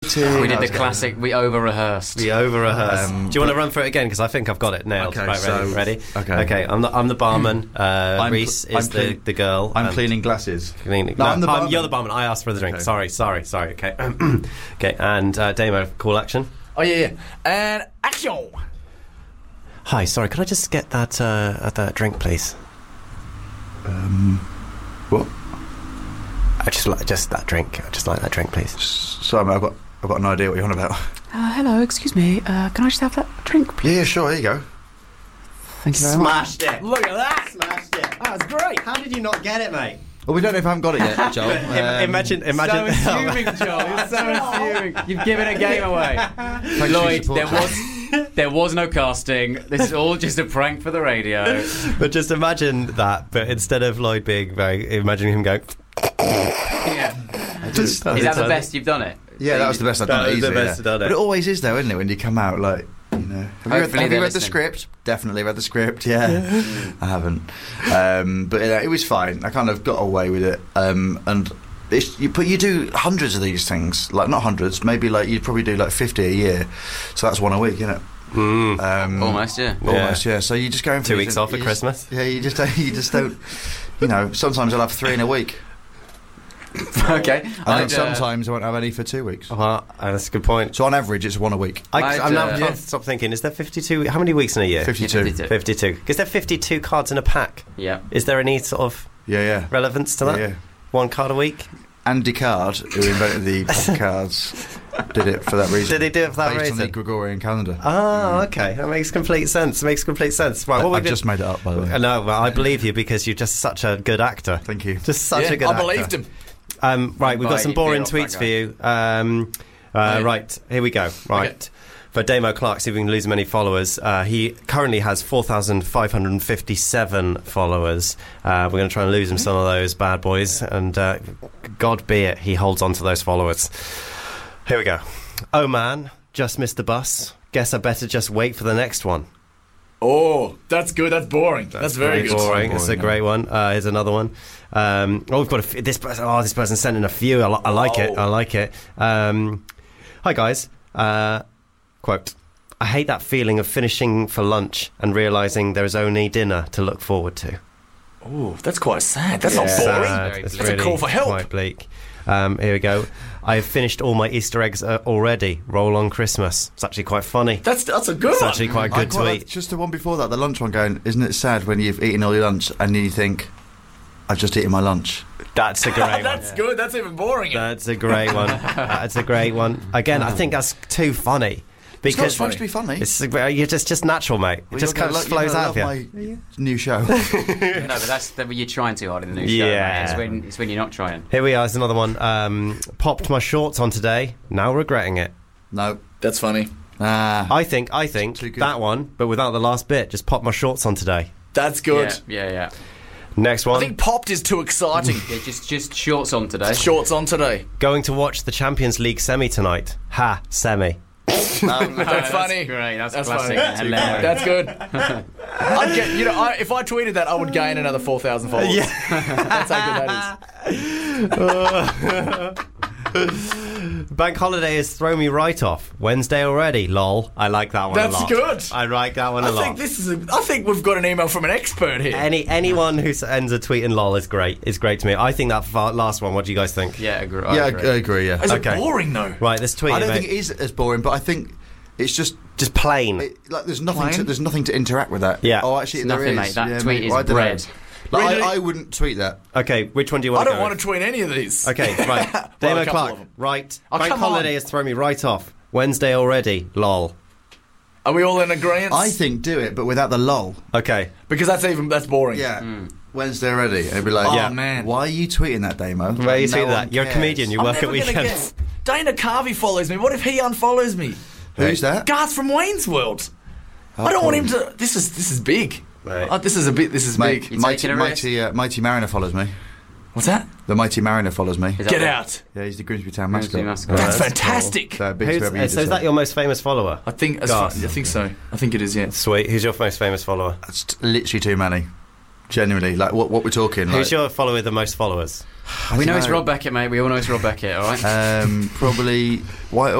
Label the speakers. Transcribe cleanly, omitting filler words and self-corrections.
Speaker 1: exciting.
Speaker 2: We did the classic. We over-rehearsed.
Speaker 3: Do you want to run through it again? Because I think I've got it nailed.
Speaker 1: Okay,
Speaker 3: right, ready?
Speaker 1: Okay.
Speaker 3: I'm the barman. Reese is the girl.
Speaker 1: I'm cleaning glasses.
Speaker 3: Cleaning.
Speaker 1: No, I'm the barman.
Speaker 3: You're the barman. I asked for the drink.
Speaker 1: Okay.
Speaker 3: Sorry. Okay. Okay. And Damo, call action.
Speaker 4: Oh yeah. And action.
Speaker 3: Hi. Sorry. Could I just get that drink, please?
Speaker 1: What?
Speaker 3: I just like that drink. I just like that drink, please.
Speaker 1: Sorry, mate, I've got an idea what you're on about.
Speaker 5: Hello, excuse me. Can I just have that drink, please?
Speaker 1: Yeah, sure. Here you go.
Speaker 5: Thank you very much.
Speaker 3: Smashed it.
Speaker 4: Look at that.
Speaker 3: Smashed it.
Speaker 4: That was great.
Speaker 3: How did you not get it, mate?
Speaker 1: Well, we don't know if I haven't got it yet, Joel.
Speaker 3: Imagine.
Speaker 2: So assuming, Joel. You're so assuming. You've given a game away. Lloyd, there was no casting. This is all just a prank for the radio.
Speaker 3: But just imagine that. But instead of Lloyd being imagine him going.
Speaker 2: Yeah. Is that the best you've done it?
Speaker 1: Yeah, that was the best I've done it. Easy,
Speaker 3: the best I've done it.
Speaker 1: But it always is, though, isn't it? When you come out, like, you know. Have you read the script? Definitely read the script. Yeah, I haven't. But it was fine. I kind of got away with it. And you do hundreds of these things, like not hundreds, maybe like you'd probably do like 50 a year. So that's one a week, isn't it?
Speaker 2: Almost, yeah.
Speaker 1: Almost, yeah. So you just go in for
Speaker 3: 2 weeks off at Christmas.
Speaker 1: Yeah, you just don't. You know, sometimes I'll have 3 in a week.
Speaker 2: Okay.
Speaker 1: And then sometimes I won't have any for 2 weeks.
Speaker 3: Well, that's a good point.
Speaker 1: So on average, it's 1 a week.
Speaker 3: I'm now stop thinking. Is there 52? How many weeks in a year?
Speaker 1: 52.
Speaker 3: 52. Is there 52 cards in a pack?
Speaker 2: Yeah.
Speaker 3: Is there any sort of
Speaker 1: Yeah.
Speaker 3: relevance to that?
Speaker 1: Yeah.
Speaker 3: 1 card a week?
Speaker 1: Andy Card, who invented the pop cards, did it for that reason.
Speaker 3: Did he do it for that
Speaker 1: Based
Speaker 3: reason?
Speaker 1: on the Gregorian calendar.
Speaker 3: Oh, okay. That makes complete sense. Right,
Speaker 1: I've just made it up, by the way.
Speaker 3: No, well, I believe you because you're just such a good actor.
Speaker 1: Thank you.
Speaker 3: Just such a good actor.
Speaker 4: I believed him.
Speaker 3: Right, we've got some boring
Speaker 2: beat off
Speaker 3: tweets
Speaker 2: that
Speaker 3: for you. Right, here we go. Right.
Speaker 4: Okay.
Speaker 3: For Damo Clark, see if we can lose him any followers. He currently has 4,557 followers. We're going to try and lose him some of those bad boys, and God be it, he holds on to those followers. Here we go. Oh man, just missed the bus. Guess I better just wait for the next one.
Speaker 4: Oh, that's good. That's boring. That's very good.
Speaker 3: Boring. It's a great one. Here's another one. We've got this person. Oh, this person sent in a few. I like it. I like it. Hi guys. Quote, I hate that feeling of finishing for lunch and realising there is only dinner to look forward to.
Speaker 4: Oh, that's quite sad. That's not boring.
Speaker 3: Sad. It's
Speaker 4: That's
Speaker 3: really
Speaker 4: a call for help.
Speaker 3: quite bleak. Here we go. I have finished all my Easter eggs already. Roll on Christmas. It's actually quite funny.
Speaker 4: That's a good
Speaker 3: It's
Speaker 4: one.
Speaker 3: actually quite good to eat.
Speaker 1: Just the one before that, the lunch one going, isn't it sad when you've eaten all your lunch and then you think, I've just eaten my lunch?
Speaker 3: That's a great one.
Speaker 4: That's good. That's even boring.
Speaker 3: That's a great one. That's a great one. Again, I think that's too funny.
Speaker 1: It's not
Speaker 3: Because
Speaker 1: supposed to be funny.
Speaker 3: you're just natural, mate. It just kind of flows out of you.
Speaker 1: My new show.
Speaker 2: No, but you're trying too hard in the new show.
Speaker 3: Yeah.
Speaker 2: Mate. It's when you're not trying.
Speaker 3: Here we are. There's another one. Popped my shorts on today. Now regretting it.
Speaker 1: No.
Speaker 4: That's funny.
Speaker 3: I think
Speaker 1: Too good.
Speaker 3: that one, but without the last bit. Just popped my shorts on today.
Speaker 4: That's good.
Speaker 2: Yeah.
Speaker 3: Next one.
Speaker 4: I think popped is too exciting.
Speaker 2: Yeah, just shorts on today.
Speaker 4: Shorts on today.
Speaker 3: Going to watch the Champions League semi tonight. Ha, semi.
Speaker 4: That's funny.
Speaker 2: Great. That's
Speaker 4: funny.
Speaker 2: classic. Hilarious.
Speaker 4: That's good. I'd get. If I tweeted that, I would gain another 4,000 followers.
Speaker 3: Yeah.
Speaker 4: That's how good that is.
Speaker 3: Bank holiday has thrown me right off. Wednesday already. Lol. I like that one a
Speaker 4: That's
Speaker 3: lot.
Speaker 4: good.
Speaker 3: I like that one a lot.
Speaker 4: I think we've got an email from an expert here.
Speaker 3: Anyone who ends a tweet in lol is great. It's great to me. I think that last one. What do you guys think?
Speaker 2: Yeah, agree.
Speaker 1: I agree, yeah.
Speaker 4: Is
Speaker 3: Okay.
Speaker 4: it boring though?
Speaker 3: Right, this tweet.
Speaker 1: I don't think it is as boring, but I think it's just
Speaker 3: plain.
Speaker 1: there's nothing to interact with that.
Speaker 3: Yeah.
Speaker 1: Oh, actually,
Speaker 2: It's
Speaker 1: there
Speaker 2: nothing,
Speaker 1: is.
Speaker 2: mate. That
Speaker 1: Yeah,
Speaker 2: tweet is
Speaker 1: I don't know.
Speaker 2: bread.
Speaker 1: Like,
Speaker 4: Really?
Speaker 1: I wouldn't tweet that.
Speaker 3: Okay, which one do you want
Speaker 4: I
Speaker 3: to
Speaker 4: don't
Speaker 3: go
Speaker 4: want
Speaker 3: with?
Speaker 4: to tweet any of these.
Speaker 3: Okay, right.
Speaker 4: Well,
Speaker 3: Damo
Speaker 4: a couple
Speaker 3: Clark.
Speaker 4: of them.
Speaker 3: Right.
Speaker 4: Oh,
Speaker 3: Bank
Speaker 4: come on.
Speaker 3: holiday has thrown me right off. Wednesday already. Lol.
Speaker 4: Are we all in agreement?
Speaker 1: I think do it, but without the lol.
Speaker 3: Okay.
Speaker 4: because that's boring.
Speaker 1: Yeah. Wednesday already. It'd be like,
Speaker 4: Oh, man.
Speaker 1: why are you tweeting that, Damo?
Speaker 3: Where you
Speaker 1: No
Speaker 3: see
Speaker 1: one
Speaker 3: that? You're a
Speaker 1: cares.
Speaker 3: comedian. You
Speaker 4: I'm
Speaker 3: work
Speaker 4: never
Speaker 3: at
Speaker 4: gonna
Speaker 3: weekends.
Speaker 4: get- Dana Carvey follows me. What if he unfollows me?
Speaker 1: Who's that?
Speaker 4: Garth from Wayne's World.
Speaker 1: Oh,
Speaker 4: I don't want him
Speaker 1: cool.
Speaker 4: to. This is big.
Speaker 3: Right.
Speaker 4: Oh, this is
Speaker 1: Mate,
Speaker 4: big.
Speaker 1: Mighty Mariner follows me.
Speaker 4: What's that?
Speaker 1: The Mighty Mariner follows me.
Speaker 2: Is that
Speaker 4: Get
Speaker 2: what-
Speaker 4: out.
Speaker 1: Yeah, he's the Grimsby Town
Speaker 2: Grimsby
Speaker 1: mascot.
Speaker 2: mascot.
Speaker 4: That's
Speaker 3: that's
Speaker 4: fantastic.
Speaker 1: So, big
Speaker 3: Who's,
Speaker 1: whoever you
Speaker 3: so is
Speaker 1: just
Speaker 3: that
Speaker 1: said.
Speaker 3: your most famous follower?
Speaker 4: I think
Speaker 3: Garth.
Speaker 4: I think so. I think it is. Yeah.
Speaker 3: Sweet. Who's your most famous follower?
Speaker 1: That's literally too many. Genuinely, like what we're talking. Like,
Speaker 3: Who's your follower with the most followers?
Speaker 2: We know
Speaker 1: don't
Speaker 2: it's
Speaker 1: know.
Speaker 2: Rob Beckett, mate. We all know it's Rob Beckett, all right?
Speaker 1: Probably White